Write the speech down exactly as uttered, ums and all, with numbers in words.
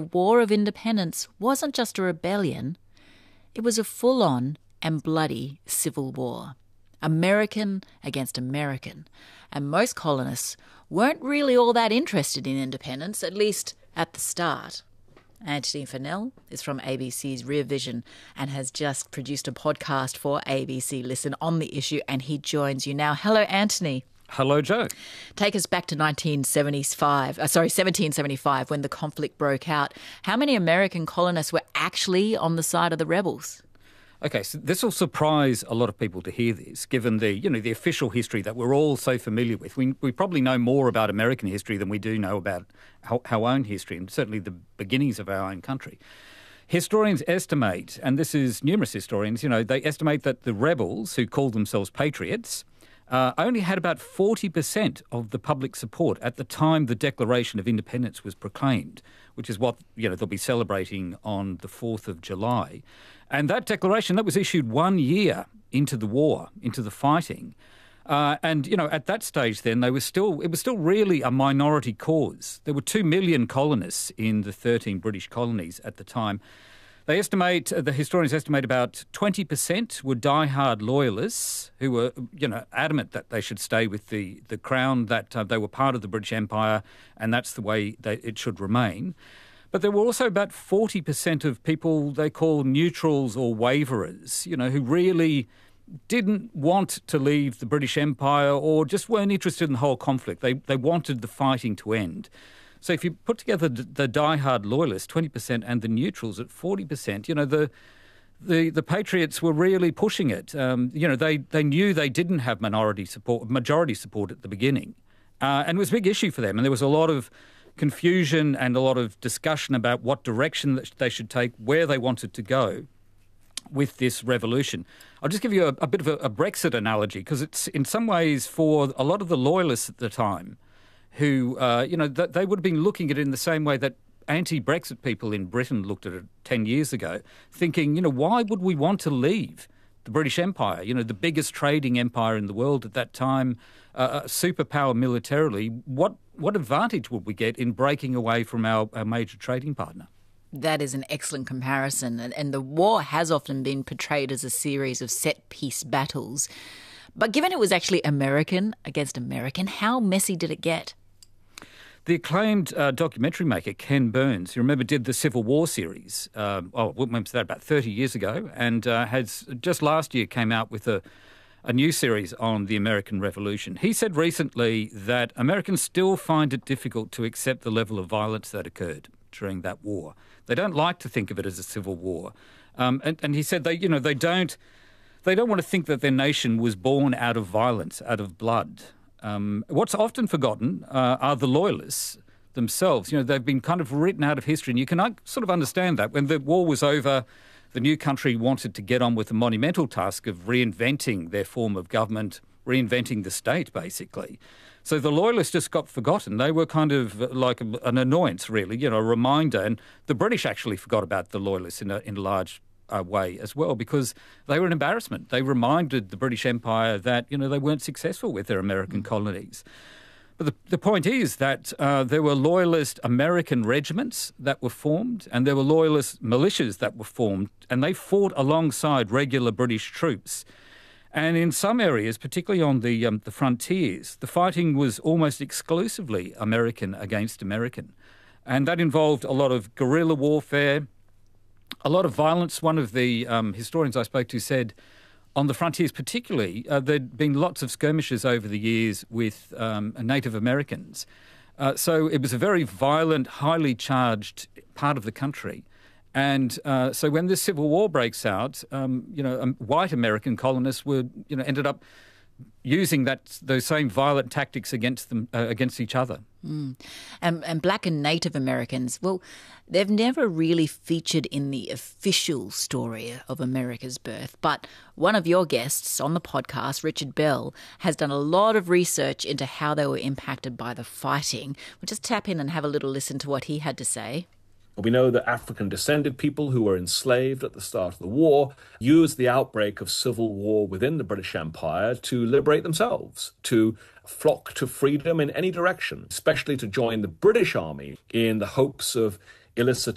War of Independence wasn't just a rebellion, it was a full-on and bloody civil war. American against American. And most colonists weren't really all that interested in independence, at least at the start. Antony Funnell is from A B C's Rear Vision and has just produced a podcast for A B C Listen on the issue, and he joins you now. Hello, Antony. Hello, Joe. Take us back to nineteen seventy-five, uh, sorry, seventeen seventy-five, when the conflict broke out. How many American colonists were actually on the side of the rebels? Okay, so this will surprise a lot of people to hear this, given the, you know, the official history that we're all so familiar with. We, we probably know more about American history than we do know about our, our own history, and certainly the beginnings of our own country. Historians estimate, and this is numerous historians, you know, they estimate that the rebels, who called themselves patriots, uh, only had about forty percent of the public support at the time the Declaration of Independence was proclaimed, which is what, you know, they'll be celebrating on the fourth of July. And that declaration, that was issued one year into the war, into the fighting. Uh, and, you know, at that stage then, they were still, it was still really a minority cause. There were two million colonists in the thirteen British colonies at the time. They estimate, the historians estimate about twenty percent were die-hard loyalists who were, you know, adamant that they should stay with the, the crown, that uh, they were part of the British Empire, and that's the way they, it should remain. But there were also about forty percent of people they call neutrals or waverers, you know, who really didn't want to leave the British Empire or just weren't interested in the whole conflict. They they wanted the fighting to end. So if you put together the die-hard loyalists, twenty percent, and the neutrals at forty percent, you know, the the, the Patriots were really pushing it. Um, you know, they, they knew they didn't have minority support, majority support at the beginning. Uh, and it was a big issue for them. And there was a lot of confusion and a lot of discussion about what direction that they should take, where they wanted to go with this revolution. I'll just give you a, a bit of a, a Brexit analogy, because it's in some ways for a lot of the loyalists at the time who, uh, you know, th- they would have been looking at it in the same way that anti-Brexit people in Britain looked at it ten years ago, thinking, you know, why would we want to leave the British Empire, you know, the biggest trading empire in the world at that time, uh, a superpower militarily? What what advantage would we get in breaking away from our, our major trading partner? That is an excellent comparison. And, and the war has often been portrayed as a series of set-piece battles. But given it was actually American against American, how messy did it get? The acclaimed uh, documentary maker Ken Burns, you remember, did the Civil War series. Um, oh, when was that? About thirty years ago, and uh, has just last year came out with a, a new series on the American Revolution. He said recently that Americans still find it difficult to accept the level of violence that occurred during that war. They don't like to think of it as a civil war, um, and, and he said they, you know, they don't, they don't want to think that their nation was born out of violence, out of blood. Um, what's often forgotten uh, are the loyalists themselves. You know, they've been kind of written out of history, and you can uh, sort of understand that. When the war was over, the new country wanted to get on with the monumental task of reinventing their form of government, reinventing the state, basically. So the loyalists just got forgotten. They were kind of like a, an annoyance, really, you know, a reminder. And the British actually forgot about the loyalists in a, in a large Uh, way as well, because they were an embarrassment. They reminded the British Empire that, you know, they weren't successful with their American mm. colonies. But the, the point is that uh, there were loyalist American regiments that were formed, and there were loyalist militias that were formed, and they fought alongside regular British troops. And in some areas, particularly on the um, the frontiers, the fighting was almost exclusively American against American. And that involved a lot of guerrilla warfare, a lot of violence. One of the um, historians I spoke to said on the frontiers particularly, uh, there'd been lots of skirmishes over the years with um, Native Americans. Uh, so it was a very violent, highly charged part of the country. And uh, so when this Civil War breaks out, um, you know, um, white American colonists were, you know, ended up using that those same violent tactics against them uh, against each other. Mm. And, and black and Native Americans, well, they've never really featured in the official story of America's birth. But one of your guests on the podcast, Richard Bell, has done a lot of research into how they were impacted by the fighting. We'll just tap in and have a little listen to what he had to say. We know that African-descended people who were enslaved at the start of the war used the outbreak of civil war within the British Empire to liberate themselves, to flock to freedom in any direction, especially to join the British Army in the hopes of illicit